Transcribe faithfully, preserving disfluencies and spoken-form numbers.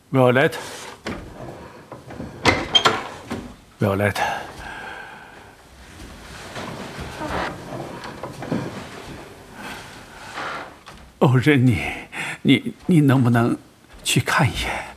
，Violet，Violet，哦，任妮，你你能不能去看一眼？